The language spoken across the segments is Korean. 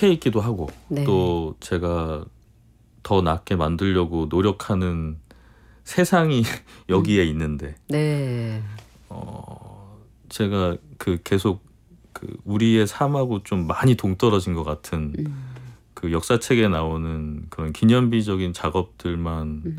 속해 있기도 하고 네. 또 제가 더 낫게 만들려고 노력하는 세상이 여기에 있는데 네. 제가 계속 우리의 삶하고 좀 많이 동떨어진 것 같은 그 역사책에 나오는 그런 기념비적인 작업들만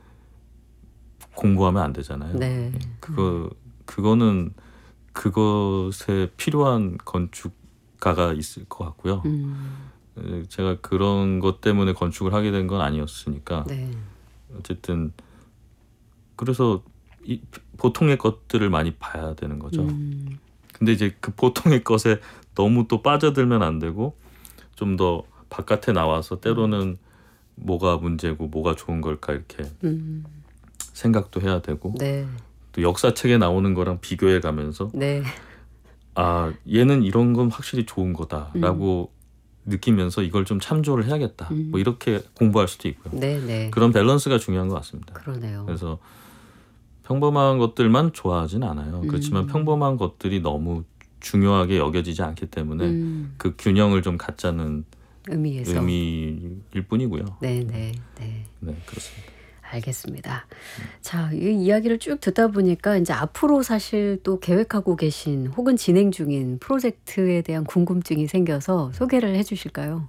공부하면 안 되잖아요. 네. 그거는 그것에 필요한 건축가가 있을 것 같고요. 제가 그런 것 때문에 건축을 하게 된 건 아니었으니까 네. 어쨌든 그래서 보통의 것들을 많이 봐야 되는 거죠. 근데 이제 그 보통의 것에 너무 또 빠져들면 안 되고 좀 더 바깥에 나와서 때로는 뭐가 문제고 뭐가 좋은 걸까 이렇게 생각도 해야 되고 네. 또 역사책에 나오는 거랑 비교해 가면서 네. 아 얘는 이런 건 확실히 좋은 거다라고 느끼면서 이걸 좀 참조를 해야겠다. 뭐 이렇게 공부할 수도 있고요. 네. 네. 그런 밸런스가 중요한 것 같습니다. 그러네요. 그래서 평범한 것들만 좋아하진 않아요. 그렇지만 평범한 것들이 너무 중요하게 여겨지지 않기 때문에 그 균형을 좀 갖자는 의미에서. 의미일 뿐이고요. 네. 네. 네. 네, 그렇습니다. 알겠습니다. 자, 이 이야기를 쭉 듣다 보니까 이제 앞으로 사실 또 계획하고 계신 혹은 진행 중인 프로젝트에 대한 궁금증이 생겨서 소개를 해주실까요?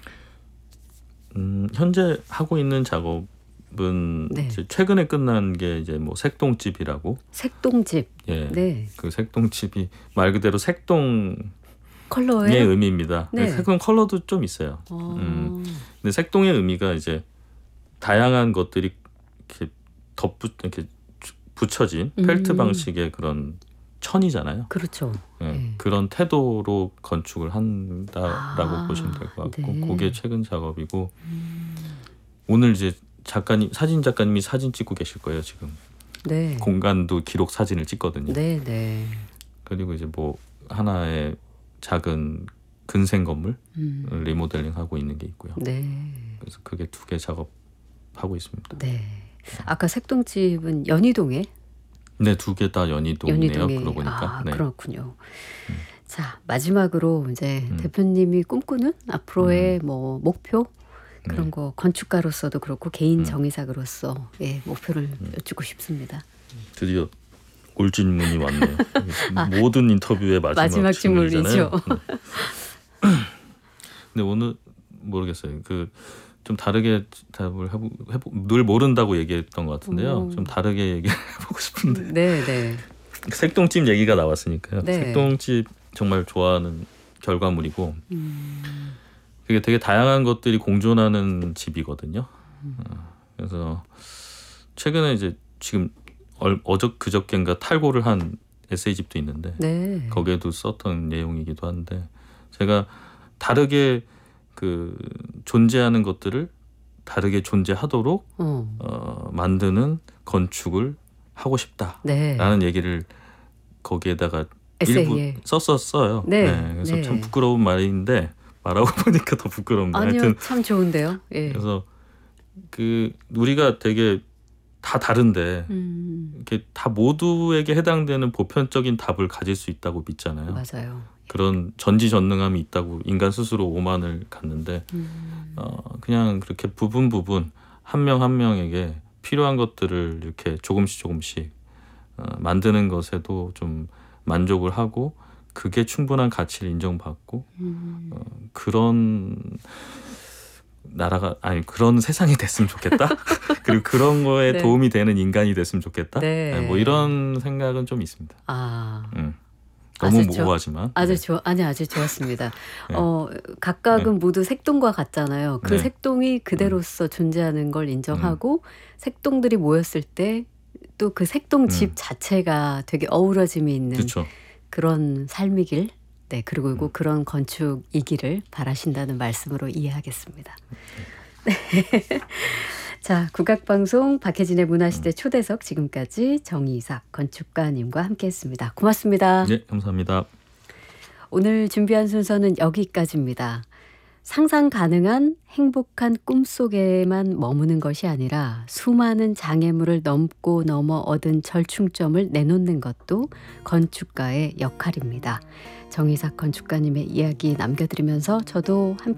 현재 하고 있는 작업은 네. 이제 최근에 끝난 게 이제 뭐 색동집이라고. 색동집. 예. 네. 그 색동집이 말 그대로 색동의 컬러예요? 의미입니다. 네. 색은 컬러도 좀 있어요. 근데 색동의 의미가 이제 다양한 것들이 이렇게 붙여진 펠트 방식의 그런 천이잖아요. 그렇죠. 예, 네. 그런 태도로 건축을 한다라고 보시면 될 것 같고 네. 그게 최근 작업이고 오늘 이제 사진 작가님이 사진 찍고 계실 거예요 지금. 네. 공간도 기록 사진을 찍거든요. 네. 네. 그리고 이제 뭐 하나의 작은 근생 건물 리모델링 하고 있는 게 있고요. 네. 그래서 그게 2개 작업하고 있습니다. 네. 아까 색동집은 연희동에? 네, 2개 다 연희동이네요. 그러고 보니까. 네. 그렇군요. 자, 마지막으로 이제 대표님이 꿈꾸는 앞으로의 뭐 목표 그런 거 건축가로서도 그렇고 개인 정의사로서 목표를 여쭙고 싶습니다. 드디어 올 질문이 왔네요. 모든 인터뷰의 마지막 질문이잖아요. 근데 오늘 모르겠어요. 좀 다르게 답을 늘 모른다고 얘기했던 것 같은데요. 좀 다르게 얘기해보고 싶은데. 네. 색동집 얘기가 나왔으니까요. 네. 색동집 정말 좋아하는 결과물이고 그게 되게 다양한 것들이 공존하는 집이거든요. 그래서 최근에 이제 지금 그저께인가 탈고를 한 에세이집도 있는데 네. 거기에도 썼던 내용이기도 한데 제가 다르게 존재하는 것들을 다르게 존재하도록 만드는 건축을 하고 싶다라는 얘기를 거기에다가 에세이에. 일부 썼었어요. 네. 그래서 네. 참 부끄러운 말인데 말하고 보니까 더 부끄럽네요. 아니요, 하여튼 참 좋은데요. 예. 그래서 우리가 되게 다 다른데 이렇게 다 모두에게 해당되는 보편적인 답을 가질 수 있다고 믿잖아요. 맞아요. 그런 전지전능함이 있다고 인간 스스로 오만을 갖는데 그냥 그렇게 부분 한 명 한 명에게 필요한 것들을 이렇게 조금씩 만드는 것에도 좀 만족을 하고 그게 충분한 가치를 인정받고 그런 나라가 그런 세상이 됐으면 좋겠다. 그리고 그런 거에 네. 도움이 되는 인간이 됐으면 좋겠다. 네. 뭐 이런 생각은 좀 있습니다. 너무 모호하지만. 아주 좋았습니다. 네. 각각은 모두 색동과 같잖아요. 그 네. 색동이 그대로서 존재하는 걸 인정하고 색동들이 모였을 때 또 그 색동집 자체가 되게 어우러짐이 있는 그렇죠. 그런 삶이길, 네, 그리고 그런 건축이기를 바라신다는 말씀으로 이해하겠습니다. 네. 자, 국악방송 박혜진의 문화시대 초대석 지금까지 정이삭 건축가님과 함께했습니다. 고맙습니다. 네, 감사합니다. 오늘 준비한 순서는 여기까지입니다. 상상 가능한 행복한 꿈속에만 머무는 것이 아니라 수많은 장애물을 넘고 넘어 얻은 절충점을 내놓는 것도 건축가의 역할입니다. 정이삭 건축가님의 이야기 남겨드리면서 저도 함께